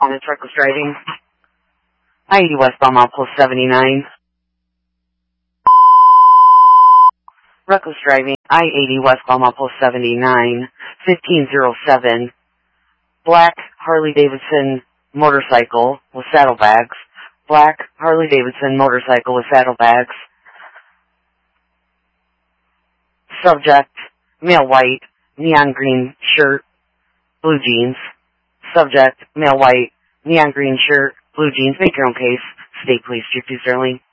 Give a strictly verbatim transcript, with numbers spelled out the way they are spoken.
On it's reckless driving. I eighty westbound Milepost seventy-nine. Reckless driving. I eighty westbound Milepost seventy-nine. fifteen oh seven. Black Harley Davidson motorcycle with saddlebags. Black Harley Davidson motorcycle with saddlebags. Subject, male white, neon green shirt, blue jeans. Subject, male white, neon green shirt, blue jeans. Make your own case. State Police Chief Sterling.